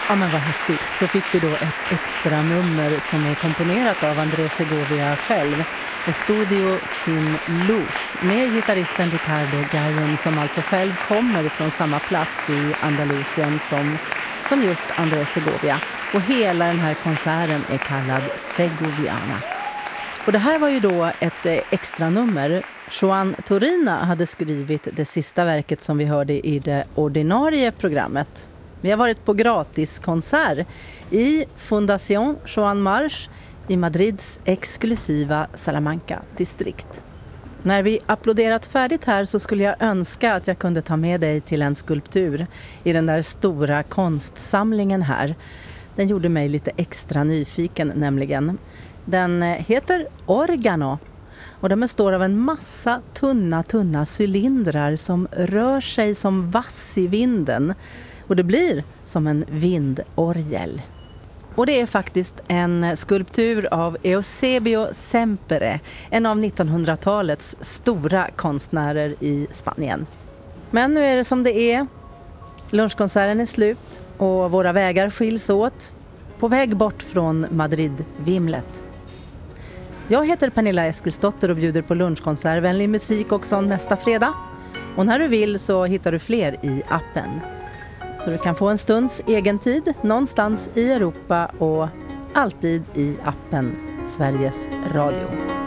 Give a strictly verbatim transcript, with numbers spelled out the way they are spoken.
Ja, men vad häftigt. Så fick vi då ett extra nummer som är komponerat av Andrés Segovia själv. Estudio sin luz med gitarristen Ricardo Gallen som alltså själv kommer från samma plats i Andalusien som, som just Andrés Segovia. Och hela den här konserten är kallad Segoviana. Och det här var ju då ett extra nummer. Joan Turina hade skrivit det sista verket som vi hörde i det ordinarie programmet. Vi har varit på gratiskonsert i Fundación Joan March i Madrids exklusiva Salamanca-distrikt. När vi applåderat färdigt här så skulle jag önska att jag kunde ta med dig till en skulptur i den där stora konstsamlingen här. Den gjorde mig lite extra nyfiken nämligen. Den heter Organo och den består av en massa tunna, tunna cylindrar som rör sig som vass i vinden. Och det blir som en vindorgel. Och det är faktiskt en skulptur av Eusebio Sempere, en av nittonhundratalets stora konstnärer i Spanien. Men nu är det som det är. Lunchkonserten är slut och våra vägar skiljs åt. På väg bort från Madrid-vimlet. Jag heter Pernilla Eskilsdotter och bjuder på lunchkonsert, vänlig musik också nästa fredag. Och när du vill så hittar du fler i appen. Så du kan få en stunds egen tid någonstans i Europa och alltid i appen Sveriges Radio.